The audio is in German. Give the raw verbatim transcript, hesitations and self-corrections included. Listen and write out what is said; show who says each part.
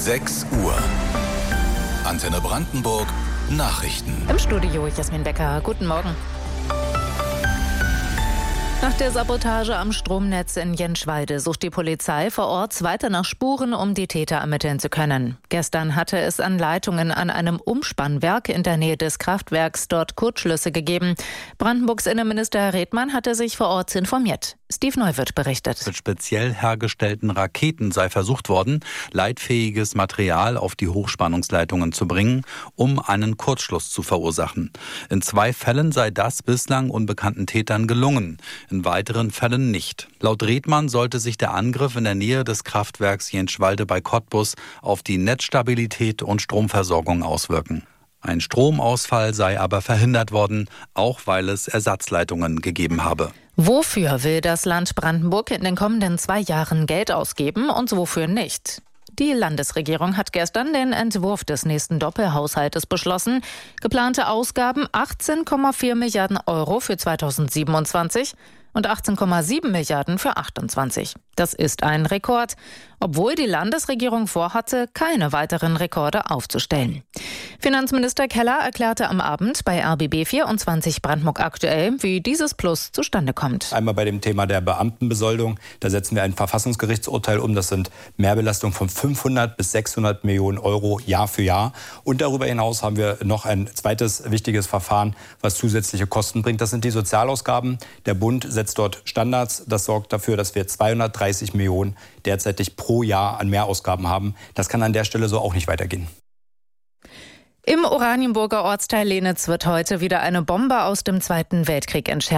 Speaker 1: sechs Uhr. Antenne Brandenburg Nachrichten.
Speaker 2: Im Studio Jasmin Becker. Guten Morgen. Nach der Sabotage am Stromnetz in Jenschwalde sucht die Polizei vor Ort weiter nach Spuren, um die Täter ermitteln zu können. Gestern hatte es an Leitungen an einem Umspannwerk in der Nähe des Kraftwerks dort Kurzschlüsse gegeben. Brandenburgs Innenminister Redmann hatte sich vor Ort informiert. Steve Neuwirth berichtet.
Speaker 3: Mit speziell hergestellten Raketen sei versucht worden, leitfähiges Material auf die Hochspannungsleitungen zu bringen, um einen Kurzschluss zu verursachen. In zwei Fällen sei das bislang unbekannten Tätern gelungen, in weiteren Fällen nicht. Laut Redmann sollte sich der Angriff in der Nähe des Kraftwerks Jenschwalde bei Cottbus auf die Netzstabilität und Stromversorgung auswirken. Ein Stromausfall sei aber verhindert worden, auch weil es Ersatzleitungen gegeben habe.
Speaker 2: Wofür will das Land Brandenburg in den kommenden zwei Jahren Geld ausgeben und wofür nicht? Die Landesregierung hat gestern den Entwurf des nächsten Doppelhaushaltes beschlossen. Geplante Ausgaben achtzehn Komma vier Milliarden Euro für zweitausendsiebenundzwanzig und achtzehn Komma sieben Milliarden für achtundzwanzig. Das ist ein Rekord, obwohl die Landesregierung vorhatte, keine weiteren Rekorde aufzustellen. Finanzminister Keller erklärte am Abend bei R B B vierundzwanzig Brandenburg aktuell, wie dieses Plus zustande kommt.
Speaker 4: Einmal bei dem Thema der Beamtenbesoldung. Da setzen wir ein Verfassungsgerichtsurteil um. Das sind Mehrbelastungen von fünfhundert bis sechshundert Millionen Euro Jahr für Jahr. Und darüber hinaus haben wir noch ein zweites wichtiges Verfahren, was zusätzliche Kosten bringt. Das sind die Sozialausgaben. Der Bund setzt dort Standards. Das sorgt dafür, dass wir zweihundertdreißig Millionen derzeitig pro Jahr an Mehrausgaben haben. Das kann an der Stelle so auch nicht weitergehen.
Speaker 2: Im Oranienburger Ortsteil Lenitz wird heute wieder eine Bombe aus dem Zweiten Weltkrieg entschärft.